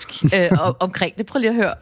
dansk omkring det. Prøv lige at høre.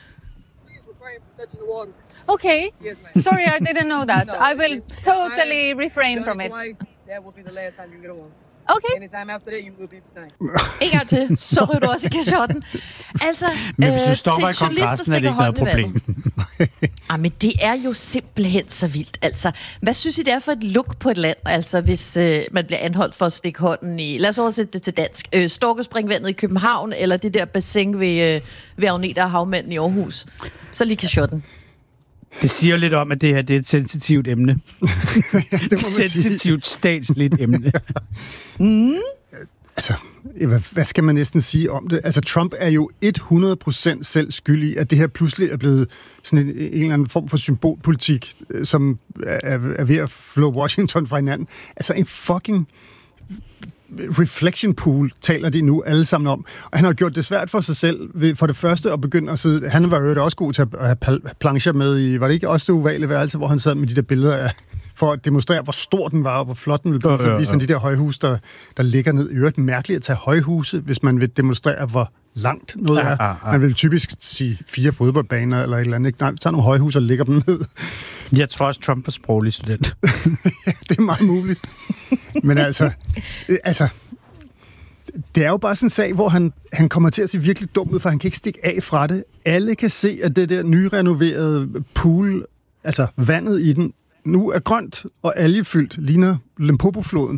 Okay. Yes, ma'am. Sorry, I didn't know that. I will totally refrain from it. That will be the last time you get on. Okay. Anytime after that, you will be the same. En gang til, så ryger du også i kashotten. Altså, Men hvis du stopper i kongressen, er det ikke noget problem. Men det er jo simpelthen så vildt. Altså, hvad synes I, det er for et look på et land? Altså, hvis man bliver anholdt for at stikke hånden i... Lad os oversætte det til dansk. Storkespringvandet i København, eller det der bassin ved Agneta og Havmanden i Aarhus. Så lige kashotten. Det siger lidt om, at det her det er et sensitivt emne. Et sensitivt statsligt emne. Altså, hvad skal man næsten sige om det? Altså, Trump er jo 100% selv skyldig, at det her pludselig er blevet sådan en eller anden form for symbolpolitik, som er ved at flå Washington fra hinanden. Altså, en fucking reflection pool taler de nu alle sammen om. Og han har gjort det svært for sig selv ved for det første at begynde at sidde... Han var jo også god til at have plancher med i... Var det ikke også det uvale værelse, hvor han sad med de der billeder af... For at demonstrere, hvor stor den var, og hvor flot den ville blive. Så viser de der højhus, der ligger ned. I øvrigt mærkeligt at tage højhuse, hvis man vil demonstrere, hvor langt noget er. Man vil typisk sige 4 fodboldbaner eller et eller andet. Nej, vi tager nogle højhus og lægger dem ned. Jeg tror også, Trump var sproglig student. Ja, det er meget muligt. Men altså, det er jo bare sådan en sag, hvor han kommer til at se virkelig dum ud, for han kan ikke stikke af fra det. Alle kan se, at det der nyrenoverede pool, altså vandet i den, nu er grønt og algefyldt, ligner Limpopo-floden.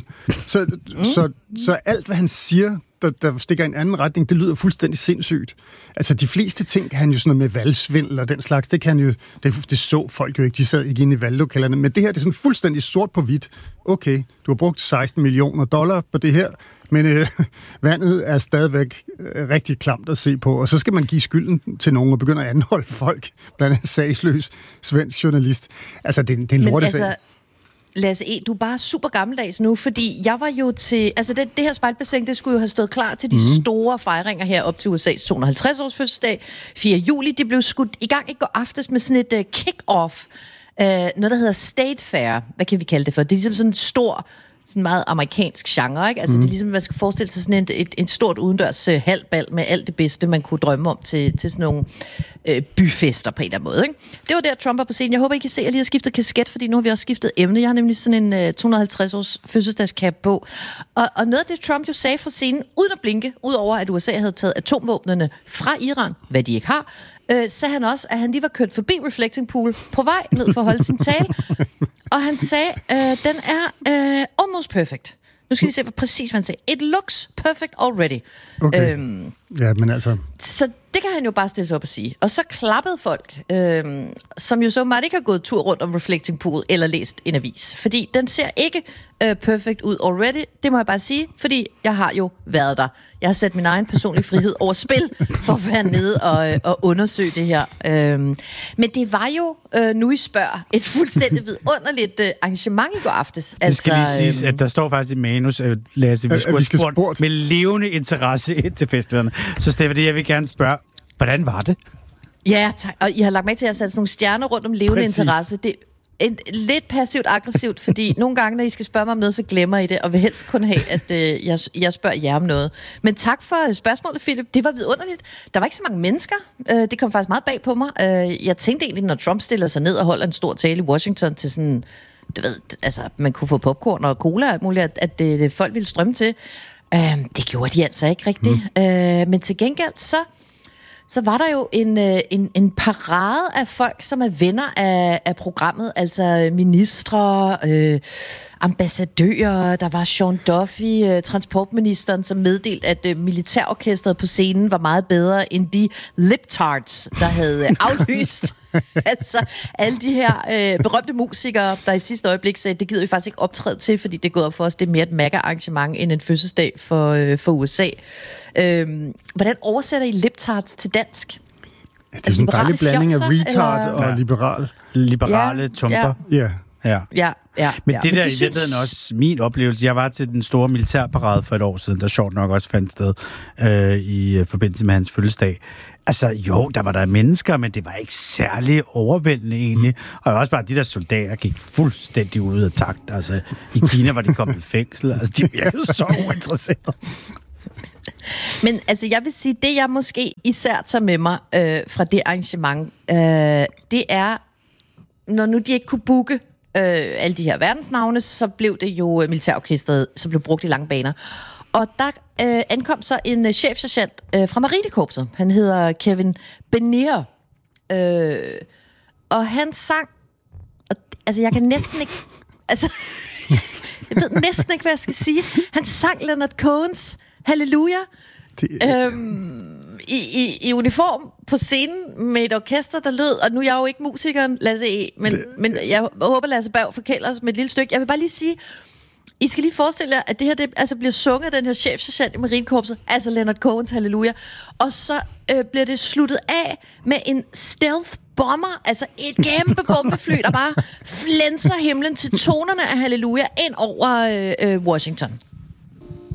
Så alt, hvad han siger, der stikker i en anden retning, det lyder fuldstændig sindssygt. Altså, de fleste ting kan han jo sådan noget med valgsvindel og den slags, det kan jo, det så folk jo ikke, de sad ikke inde i valglokalerne, men det her, det er sådan fuldstændig sort på hvidt. Okay, du har brugt $16 millioner på det her, men vandet er stadigvæk rigtig klamt at se på, og så skal man give skylden til nogen og begynde at anholde folk, blandt andet sagsløs svensk journalist. Altså, det er en lortesag. Lasse E., du er bare super gammeldags nu, fordi jeg var jo til... Altså, det her spejlbassin, det skulle jo have stået klar til de store fejringer her op til USA's 250-års fødselsdag. 4. juli, det blev skudt i gang i går aftes med sådan et kick-off. Noget, der hedder State Fair. Hvad kan vi kalde det for? Det er ligesom sådan en stor... sådan meget amerikansk genre, ikke? Altså, det er ligesom, man skal forestille sig sådan et stort udendørs halvbal med alt det bedste, man kunne drømme om til sådan nogle byfester på en eller anden måde, ikke? Det var der, Trump var på scenen. Jeg håber, I kan se, at jeg lige har skiftet kasket, fordi nu har vi også skiftet emne. Jeg har nemlig sådan en 250-års fødselsdagscap på. Og noget af det, Trump jo sagde fra scenen, uden at blinke, udover at USA havde taget atomvåbnene fra Iran, hvad de ikke har, sagde han også, at han lige var kørt forbi Reflecting Pool på vej ned for at holde sin tale. Og han sagde, den er almost perfect. Nu skal I se præcis, hvad han sagde. It looks perfect already. Okay. Ja, men altså... Så det kan han jo bare stille sig op og sige. Og så klappede folk, som jo så meget ikke har gået tur rundt om Reflecting Pool eller læst en avis. Fordi den ser ikke perfect ud already. Det må jeg bare sige, fordi jeg har jo været der. Jeg har sat min egen personlige frihed over spil for at være nede og undersøge det her. Men det var jo, nu I spørger, et fuldstændig vidunderligt arrangement i går aftes. Det skal lige siges, at der står faktisk i manus, Lasse, vi skulle have spurgt med levende interesse ind til festivalen. Så Stefanie, jeg vil gerne spørge, hvordan var det? Ja, tak. Og I har lagt med til at sætte sådan nogle stjerner rundt om levende interesse. Det er lidt passivt-aggressivt, fordi nogle gange, når I skal spørge mig om noget, så glemmer I det, og vil helst kun have, at jeg spørger jer om noget. Men tak for spørgsmålet, Philip. Det var vidunderligt. Der var ikke så mange mennesker. Det kom faktisk meget bag på mig. Jeg tænkte egentlig, når Trump stiller sig ned og holder en stor tale i Washington til sådan, du ved, altså, man kunne få popcorn og cola og alt muligt, at folk ville strømme til. Det gjorde de altså ikke rigtigt. Men til gengæld, så var der jo en parade af folk, som er venner af programmet, altså ministre, ambassadører, der var Sean Duffy, transportministeren, som meddelte, at militærorkestret på scenen var meget bedre end de liptards, der havde aflyst. Altså, alle de her berømte musikere, der i sidste øjeblik sagde, det gider vi faktisk ikke optræde til, fordi det er gået op for os, det er mere et mega-arrangement end en fødselsdag for USA. Hvordan oversætter I liptards til dansk? Ja, det er sådan en dejlig blanding af retard og liberal. Liberale tumper. Ja. Ja. Men det der i virkeligheden også min oplevelse. Jeg var til den store militærparade for et år siden, der sjovt nok også fandt sted i forbindelse med hans fødselsdag. Altså jo, der var der mennesker, men det var ikke særlig overvældende egentlig. Og også bare de der soldater gik fuldstændig ud af takt. Altså i Kina var de kommet i fængsel. Altså de virkede så uinteresserede. Men altså, jeg vil sige, det jeg måske især tager med mig fra det arrangement, det er, når nu de ikke kunne booke alle de her verdensnavne, så blev det jo militærorkestret, som blev brugt i lange baner. Og der ankom så en chefsergeant fra Marinekorpset. Han hedder Kevin Benier. Og han sang... Altså, jeg kan næsten ikke... Altså, jeg ved næsten ikke, hvad jeg skal sige. Han sang Leonard Cohens Halleluja i uniform på scenen med et orkester, der lød... Og nu er jeg jo ikke musikeren, Lasse E., men jeg håber, Lasse Berg forkæler os med et lille stykke. Jeg vil bare lige sige... I skal lige forestille jer, at det her det, altså bliver sunget af den her chefsergeant i Marinekorpset, altså Leonard Cohens Halleluja, og så bliver det sluttet af med en stealth bomber, altså et kæmpe bombefly, der bare flænser himlen til tonerne af Halleluja ind over Washington.